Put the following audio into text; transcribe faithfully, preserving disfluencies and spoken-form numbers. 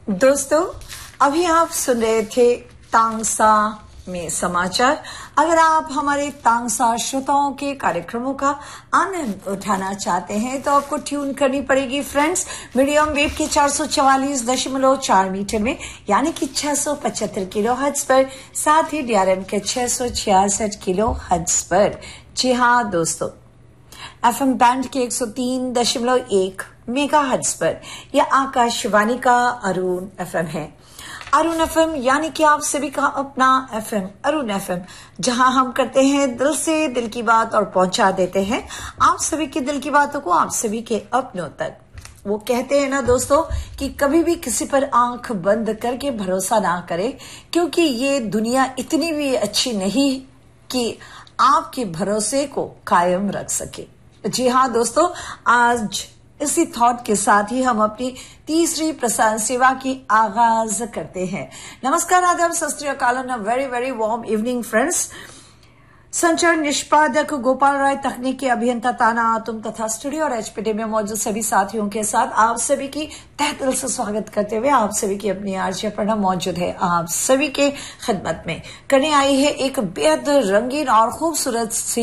दोस्तों, अभी आप सुन रहे थे तांगसा में समाचार। अगर आप हमारे तांगसा श्रोताओं के कार्यक्रमों का आनंद उठाना चाहते हैं तो आपको ट्यून करनी पड़ेगी फ्रेंड्स, मीडियम वेव के चार सौ चवालीस दशमलव चार मीटर में, यानी कि छह सौ पचहत्तर किलो हर्ट्ज पर, साथ ही डीआरएम के छह सौ छियासठ किलो हर्ट्ज पर। जी हाँ दोस्तों, एफएम बैंड के एक सौ तीन दशमलव एक मेगा हर्ट्ज पर यह आकाशवाणी का अरुण एफएम है। अरुण एफएम यानी कि आप सभी का अपना एफएम अरुण एफएम, जहां हम करते हैं दिल से दिल की बात और पहुंचा देते हैं आप सभी की दिल की बातों को आप सभी के अपनों तक। वो कहते हैं ना दोस्तों कि कभी भी किसी पर आंख बंद करके भरोसा ना करें, क्योंकि ये दुनिया इतनी भी अच्छी नहीं कि आपके भरोसे को कायम रख सके। जी हाँ दोस्तों, आज इसी थॉट के साथ ही हम अपनी तीसरी प्रसारण सेवा की आगाज करते हैं। नमस्कार, आदाब, सत श्री अकाल, a very very warm evening friends. संचार निष्पादक गोपाल राय, तकनीकी अभियंता ताना आतुम तथा स्टूडियो और एचपीडी में मौजूद सभी साथियों के साथ आप सभी की तहे दिल से स्वागत करते हुए आप सभी की अपनी आरजे प्रणव मौजूद है आप सभी के खिदमत में। करने आई है एक बेहद रंगीन और खूबसूरत सी